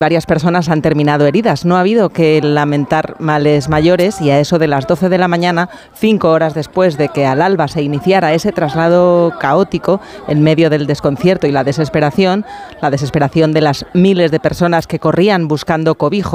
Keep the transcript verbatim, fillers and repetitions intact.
Varias personas han terminado heridas. No ha habido que lamentar males mayores y a eso de las doce de la mañana, cinco horas después de que al alba se iniciara ese traslado caótico en medio del desconcierto y la desesperación, la desesperación de las miles de personas que corrían buscando cobijo,